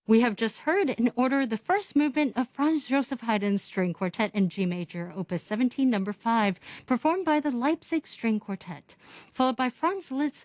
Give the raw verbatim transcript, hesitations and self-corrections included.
We have just heard in order the first movement of Franz Joseph Haydn's String Quartet in G major, Opus seventeen, number five, performed by the Leipzig String Quartet, followed by Franz Liszt's